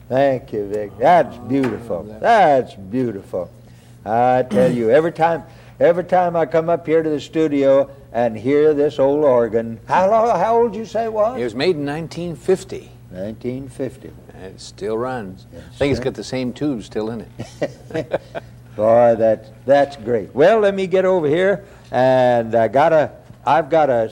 Thank you, Vic. That's beautiful. That's beautiful. I tell you, every time I come up here to the studio and hear this old organ, how old you say it was? It was made in 1950. 1950. And it still runs. Yes, I think it's sir. got the same tube still in it. Boy, that's great. Well, let me get over here, and I've got a,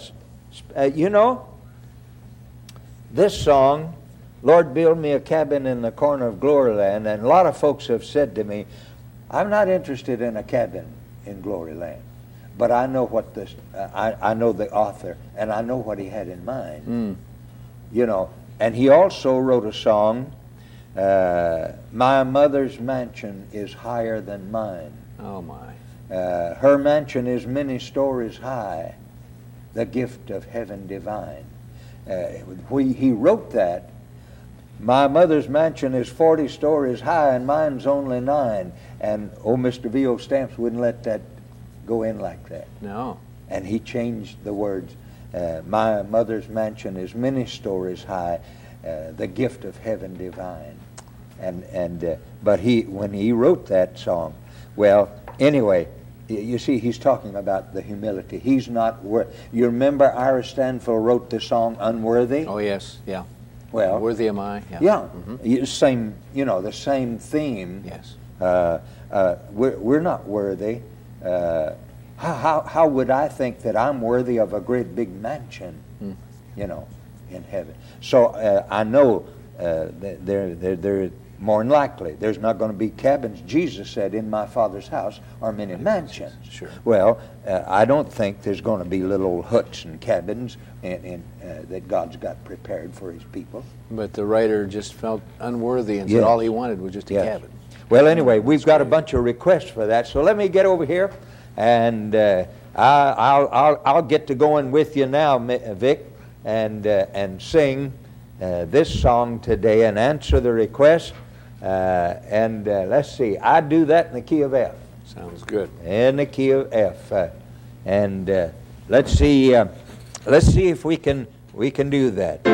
this song, Lord, build me a cabin in the corner of Gloryland, and a lot of folks have said to me, I'm not interested in a cabin in Gloryland, but I know what this, I know the author, and I know what he had in mind. And he also wrote a song, my mother's mansion is higher than mine. Oh, my. Her mansion is many stories high, the gift of heaven divine. He wrote that. My mother's mansion is 40 stories high and mine's only 9. And Mr. V.O. Stamps wouldn't let that go in like that. No. And he changed the words. My mother's mansion is many stories high, the gift of heaven divine. But when he wrote that song, well, anyway, you see, he's talking about the humility. He's not worthy. You remember Ira Stanfield wrote the song Unworthy? Oh, yes, yeah. Well, Worthy am I? Yeah. Mm-hmm. The same theme. Yes. We're not worthy. How would I think that I'm worthy of a great big mansion, in heaven? So I know they're more than likely there's not going to be cabins. Jesus said, "In my Father's house are many mansions." Sure. Well, I don't think there's going to be little huts and cabins that God's got prepared for His people. But the writer just felt unworthy and Yes. said all he wanted was just a Yes. cabin. Well, anyway, we've got a bunch of requests for that, so let me get over here, and I'll get to going with you now, Vic, and sing this song today and answer the request. Let's see, I do that in the key of F. Sounds good. In the key of F, let's see if we can do that.